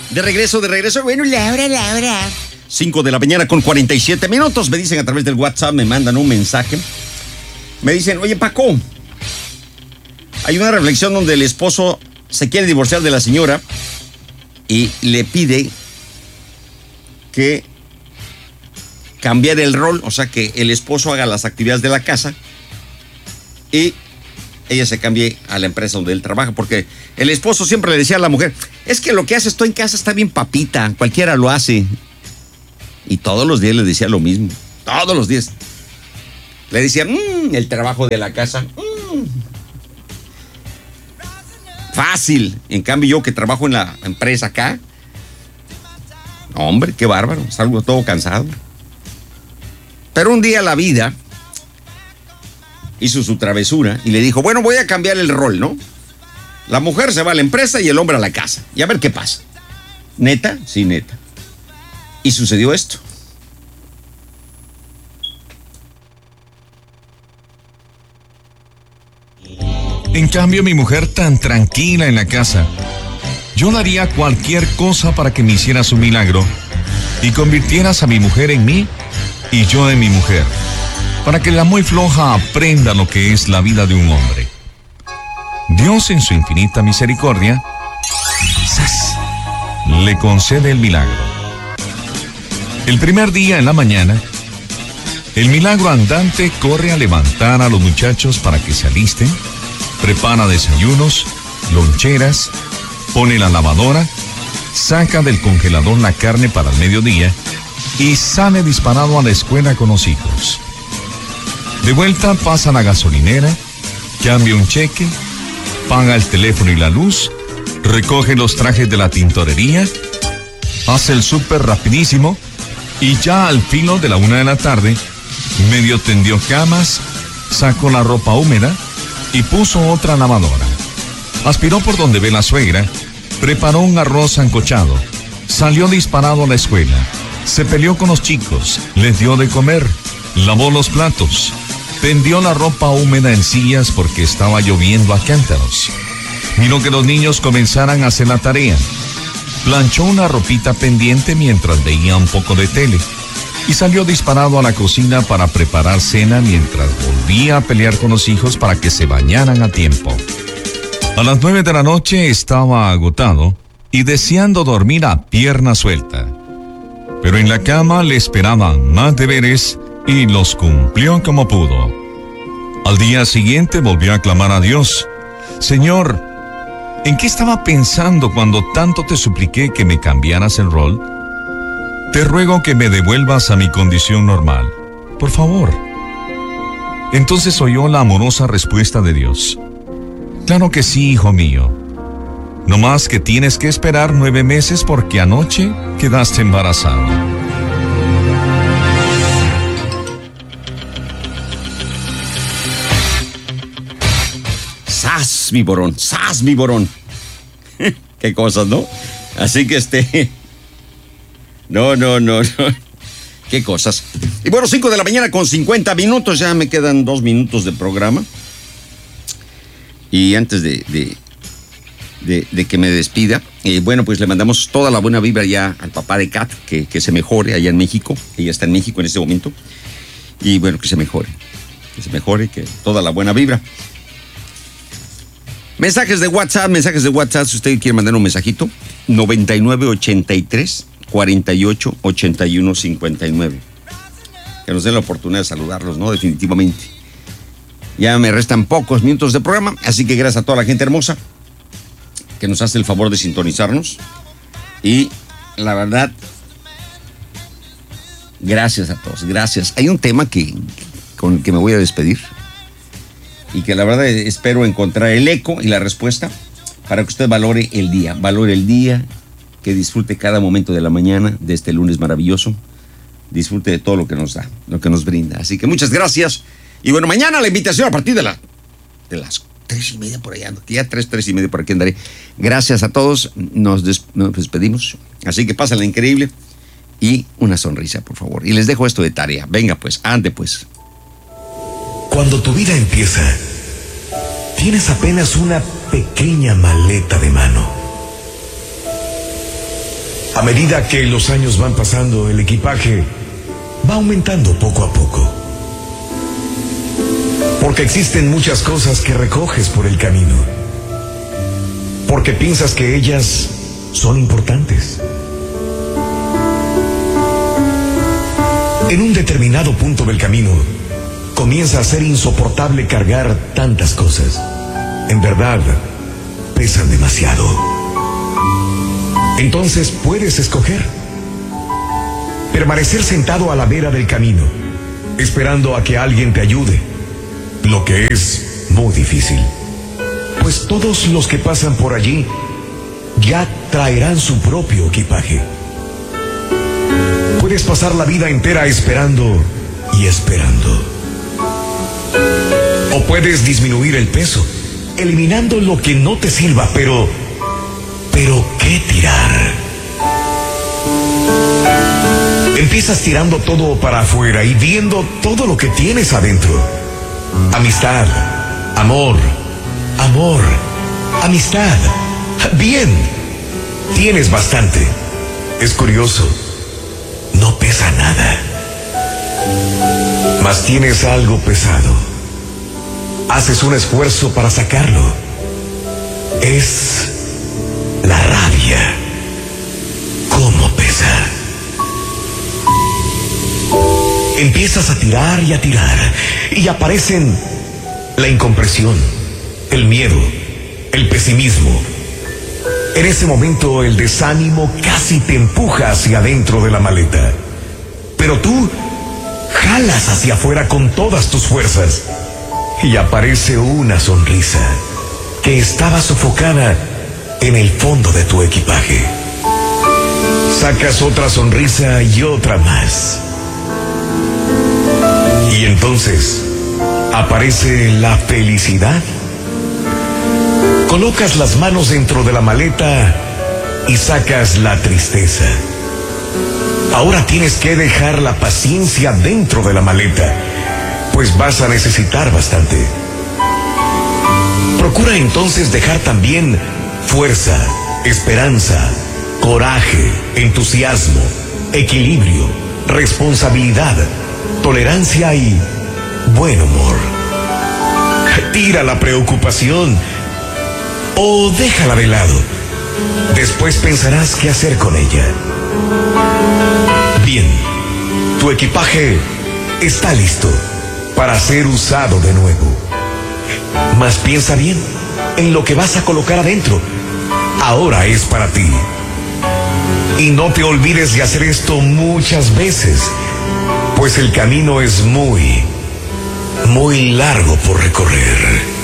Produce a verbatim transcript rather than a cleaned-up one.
De regreso, de regreso. Bueno, Laura, Laura. cinco de la mañana con cuarenta y siete minutos. Me dicen a través del WhatsApp, me mandan un mensaje. Me dicen, oye, Paco, hay una reflexión donde el esposo se quiere divorciar de la señora y le pide que cambiar el rol, o sea, que el esposo haga las actividades de la casa y ella se cambie a la empresa donde él trabaja, porque el esposo siempre le decía a la mujer, es que lo que haces tú en casa está bien papita, cualquiera lo hace. Y todos los días le decía lo mismo, todos los días. Le decía, mmm, el trabajo de la casa, mmm, fácil. En cambio yo que trabajo en la empresa acá, hombre, qué bárbaro, salgo todo cansado. Pero un día la vida hizo su travesura y le dijo, bueno, voy a cambiar el rol, ¿no? La mujer se va a la empresa y el hombre a la casa. Y a ver qué pasa. ¿Neta? Sí, neta. Y sucedió esto. En cambio, mi mujer tan tranquila en la casa. Yo daría cualquier cosa para que me hicieras un milagro y convirtieras a mi mujer en mí y yo en mi mujer, para que la muy floja aprenda lo que es la vida de un hombre. Dios, en su infinita misericordia, ¡zas!, le concede el milagro. El primer día en la mañana, el milagro andante corre a levantar a los muchachos para que se alisten, prepara desayunos, loncheras, pone la lavadora, saca del congelador la carne para el mediodía y sale disparado a la escuela con los hijos. De vuelta pasa a la gasolinera, cambia un cheque, paga el teléfono y la luz, recoge los trajes de la tintorería, hace el súper rapidísimo y ya al filo de la una de la tarde, medio tendió camas, sacó la ropa húmeda y puso otra lavadora. Aspiró por donde ve la suegra, preparó un arroz sancochado, salió disparado a la escuela, se peleó con los chicos, les dio de comer, lavó los platos, tendió la ropa húmeda en sillas porque estaba lloviendo a cántaros. Miró que los niños comenzaran a hacer la tarea. Planchó una ropita pendiente mientras veía un poco de tele y salió disparado a la cocina para preparar cena mientras volvía a pelear con los hijos para que se bañaran a tiempo. A las nueve de la noche estaba agotado y deseando dormir a pierna suelta. Pero en la cama le esperaban más deberes y los cumplió como pudo. Al día siguiente volvió a clamar a Dios: Señor, ¿en qué estaba pensando cuando tanto te supliqué que me cambiaras el rol? Te ruego que me devuelvas a mi condición normal, por favor. Entonces oyó la amorosa respuesta de Dios: Claro que sí, hijo mío. No más que tienes que esperar nueve meses porque anoche quedaste embarazado. ¡Sas, mi borón! ¡Sas, mi borón! Qué cosas, ¿no? Así que este... No, no, no, no. Qué cosas. Y bueno, cinco de la mañana con cincuenta minutos. Ya me quedan dos minutos de programa. Y antes de, de, de, de que me despida, eh, bueno, pues le mandamos toda la buena vibra ya al papá de Kat, que, que se mejore allá en México. Ella está en México en este momento. Y bueno, que se mejore. Que se mejore, que toda la buena vibra. Mensajes de WhatsApp, mensajes de WhatsApp, si usted quiere mandar un mensajito, noventa y nueve ochenta y tres cuarenta y ocho ochenta y uno cincuenta y nueve. Que nos den la oportunidad de saludarlos, ¿no? Definitivamente. Ya me restan pocos minutos de programa, así que gracias a toda la gente hermosa que nos hace el favor de sintonizarnos. Y la verdad, gracias a todos, gracias. Hay un tema que, con el que me voy a despedir y que la verdad espero encontrar el eco y la respuesta para que usted valore el día, valore el día, que disfrute cada momento de la mañana de este lunes maravilloso, disfrute de todo lo que nos da, lo que nos brinda. Así que muchas gracias. Y bueno, mañana la invitación a partir de, la, de las tres y media por allá, ya tres, tres y media por aquí andaré. Gracias a todos, nos, des, nos despedimos. Así que pásenla increíble y una sonrisa, por favor. Y les dejo esto de tarea. Venga pues, ande pues. Cuando tu vida empieza, tienes apenas una pequeña maleta de mano. A medida que los años van pasando, el equipaje va aumentando poco a poco. Porque existen muchas cosas que recoges por el camino. Porque piensas que ellas son importantes. En un determinado punto del camino, comienza a ser insoportable cargar tantas cosas. En verdad, pesan demasiado. Entonces puedes escoger permanecer sentado a la vera del camino, esperando a que alguien te ayude, lo que es muy difícil, pues todos los que pasan por allí ya traerán su propio equipaje. Puedes pasar la vida entera esperando y esperando. O puedes disminuir el peso, eliminando lo que no te sirva, pero... ¿Pero qué tirar? Empiezas tirando todo para afuera y viendo todo lo que tienes adentro. Amistad, amor, amor, amistad. Bien, tienes bastante. Es curioso, no pesa nada. Mas tienes algo pesado. Haces un esfuerzo para sacarlo. Es la rabia. ¿Cómo pesa? Empiezas a tirar y a tirar, y aparecen la incompresión, el miedo, el pesimismo. En ese momento el desánimo casi te empuja hacia adentro de la maleta. Pero tú jalas hacia afuera con todas tus fuerzas, y aparece una sonrisa que estaba sofocada en el fondo de tu equipaje. Sacas otra sonrisa y otra más. Y entonces aparece la felicidad. Colocas las manos dentro de la maleta y sacas la tristeza. Ahora tienes que dejar la paciencia dentro de la maleta, pues vas a necesitar bastante. Procura entonces dejar también fuerza, esperanza, coraje, entusiasmo, equilibrio, responsabilidad, tolerancia y buen humor. Tira la preocupación o déjala de lado. Después pensarás qué hacer con ella. Bien, tu equipaje está listo para ser usado de nuevo. Mas piensa bien en lo que vas a colocar adentro. Ahora es para ti. Y no te olvides de hacer esto muchas veces, pues el camino es muy, muy largo por recorrer.